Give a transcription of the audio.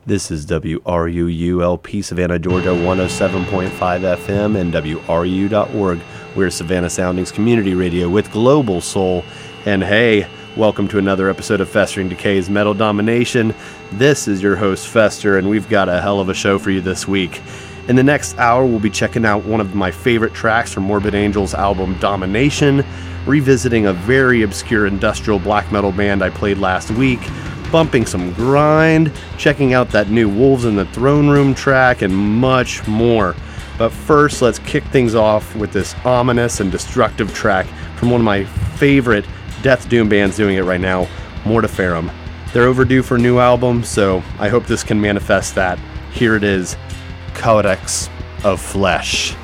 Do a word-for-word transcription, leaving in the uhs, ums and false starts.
This is W R U U L P Savannah, Georgia, one oh seven point five F M and W R U U dot org. We're Savannah Soundings Community Radio with Global Soul. And hey, welcome to another episode of Festering Decay's Metal Domination. This is your host, Fester, and we've got a hell of a show for you this week. In the next hour, we'll be checking out one of my favorite tracks from Morbid Angel's album Domination, revisiting a very obscure industrial black metal band I played last week, bumping some grind, checking out that new Wolves in the Throne Room track, and much more. But first, let's kick things off with this ominous and destructive track from one of my favorite death doom bands doing it right now, Mortiferum. They're overdue for a new album, so I hope this can manifest that. Here it is, Codex of Flesh.